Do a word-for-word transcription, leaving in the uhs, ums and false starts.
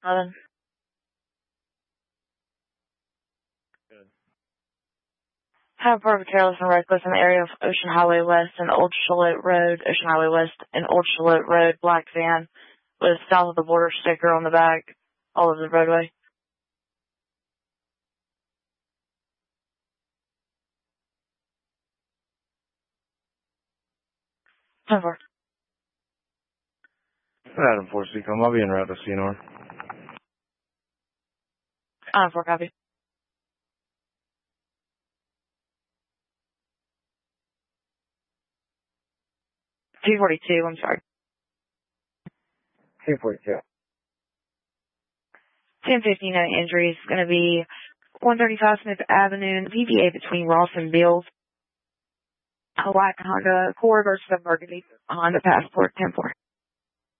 eleven. Good. Have Barbara careless and reckless in the area of Ocean Highway West and Old Charlotte Road, Ocean Highway West and Old Charlotte Road, black van with south of the border sticker on the back, all over the roadway. ten four. Adam four Seacom, I'll be en route to C N R. Adam four, copy. two forty-two, I'm sorry. two forty-two. ten fifty, no injuries. It's going to be one thirty-five Smith Avenue in the P V A between Ross and Beals. A white Honda Accord versus a burgundy Honda Passport ten four.